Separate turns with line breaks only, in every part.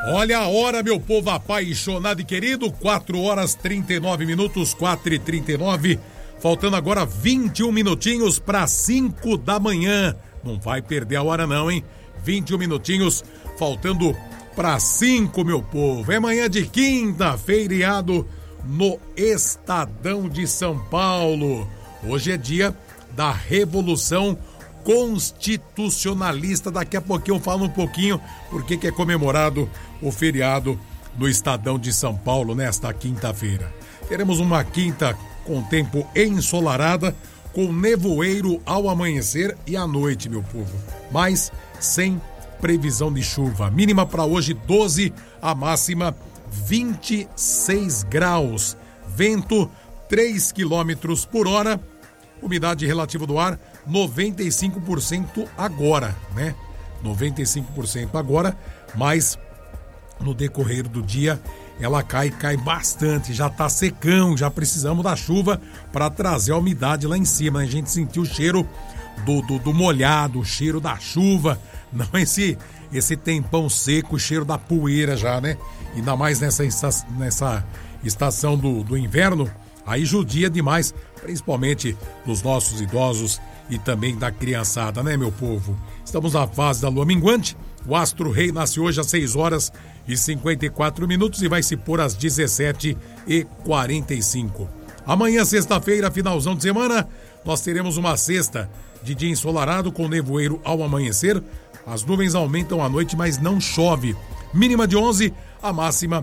Olha a hora, meu povo apaixonado e querido, 4h39, 4h39, faltando agora 21 minutinhos para 5 da manhã. Não vai perder a hora não, hein? 21 minutinhos, faltando para 5, meu povo. É manhã de quinta, feriado no Estadão de São Paulo. Hoje é dia da Revolução Constitucionalista. Daqui a pouquinho eu falo um pouquinho porque que é comemorado o feriado do Estadão de São Paulo nesta quinta-feira. Teremos uma quinta com tempo ensolarada, com nevoeiro ao amanhecer e à noite, meu povo. Mas sem previsão de chuva. Mínima para hoje 12, a máxima 26 graus. Vento 3 quilômetros por hora. Umidade relativa do ar 95% agora, né? 95% agora, mas no decorrer do dia ela cai bastante, já tá secão, já precisamos da chuva para trazer a umidade lá em cima, né? A gente sentiu o cheiro do molhado, o cheiro da chuva, não esse tempão seco, o cheiro da poeira já, né? Ainda mais nessa estação do inverno, aí judia demais, principalmente dos nossos idosos e também da criançada, né, meu povo? Estamos na fase da lua minguante. O astro rei nasce hoje às 6h54 e vai se pôr às 17h45. Amanhã, sexta-feira, finalzão de semana, nós teremos uma sexta de dia ensolarado com nevoeiro ao amanhecer. As nuvens aumentam à noite, mas não chove. Mínima de 11, a máxima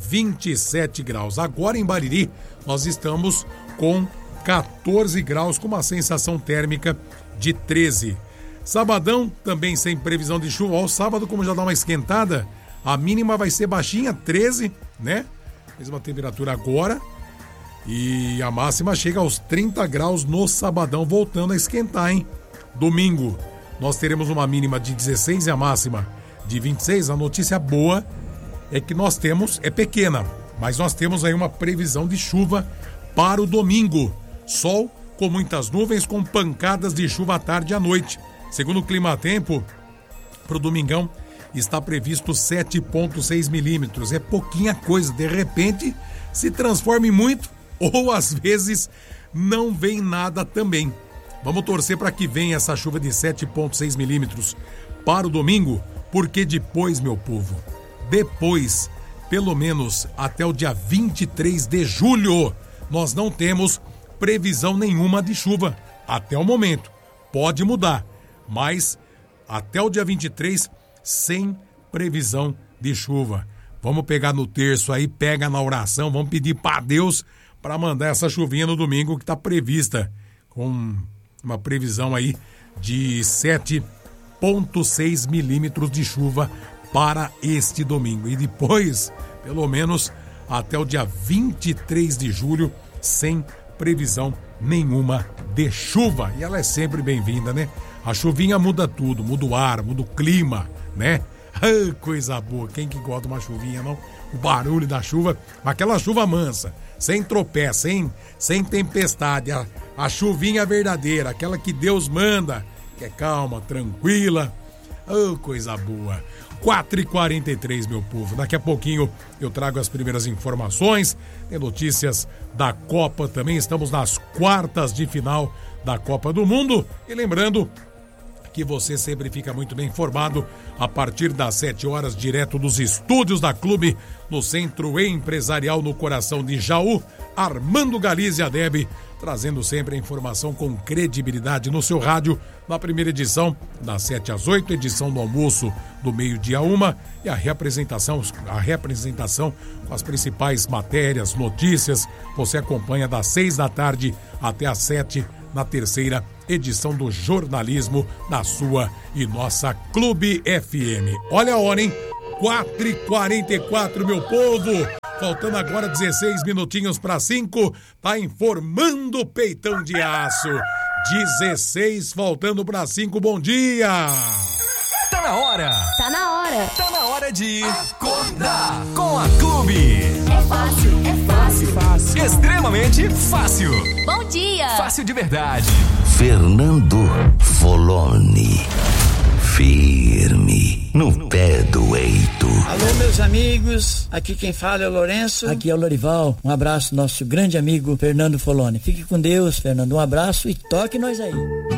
27 graus. Agora em Bariri, nós estamos com 14 graus, com uma sensação térmica de 13. Sabadão, também sem previsão de chuva. Ó, o sábado, como já dá uma esquentada, a mínima vai ser baixinha, 13, né? Mesma temperatura agora. E a máxima chega aos 30 graus no sabadão, voltando a esquentar, hein? Domingo, nós teremos uma mínima de 16 e a máxima de 26. A notícia boa é que nós temos, é pequena, mas nós temos aí uma previsão de chuva para o domingo. Sol com muitas nuvens, com pancadas de chuva à tarde e à noite. Segundo o Climatempo, para o domingão está previsto 7,6 milímetros. É pouquinha coisa, de repente se transforma em muito ou às vezes não vem nada também. Vamos torcer para que venha essa chuva de 7,6 milímetros para o domingo, porque depois, meu povo, depois, pelo menos até o dia 23 de julho, nós não temos previsão nenhuma de chuva. Até o momento. Pode mudar, mas até o dia 23, sem previsão de chuva. Vamos pegar no terço aí, pega na oração, vamos pedir para Deus para mandar essa chuvinha no domingo que está prevista, com uma previsão aí de 7,6 milímetros de chuva para este domingo. E depois, pelo menos até o dia 23 de julho, sem previsão nenhuma de chuva. E ela é sempre bem-vinda, né? A chuvinha muda tudo, muda o ar, muda o clima, né? Ah, coisa boa, quem que gosta de uma chuvinha, não? O barulho da chuva, aquela chuva mansa, sem tropeço, sem tempestade, a chuvinha verdadeira, aquela que Deus manda, que é calma, tranquila. Ah, coisa boa. 4h43, meu povo. Daqui a pouquinho eu trago as primeiras informações. Tem notícias da Copa também. Estamos nas quartas de final da Copa do Mundo. E lembrando que você sempre fica muito bem informado a partir das 7 horas, direto dos estúdios da Clube, no Centro Empresarial, no coração de Jaú. Armando Galizia Deb, trazendo sempre a informação com credibilidade no seu rádio, na primeira edição, das 7 às 8, edição do almoço do meio-dia a 1, e a reapresentação com as principais matérias, notícias, você acompanha das 6 da tarde até às 7, na terceira edição do jornalismo da sua e nossa Clube FM. Olha a hora, hein? 4h44, meu povo. Faltando agora 16 minutinhos para 5. Tá informando o Peitão de Aço. 16 faltando para 5. Bom dia.
Tá na hora.
Tá na hora.
Tá na hora de acordar com a Clube.
É fácil, é fácil.
Fácil. Extremamente fácil.
Bom dia.
Fácil de verdade.
Fernando Foloni. Firme no pé do eito.
Alô, meus
meus amigos. Aqui quem fala é o Lourenço.
Aqui é o Lorival. Um abraço, nosso grande amigo Fernando Foloni. Fique com Deus, Fernando. Um abraço e toque nós aí.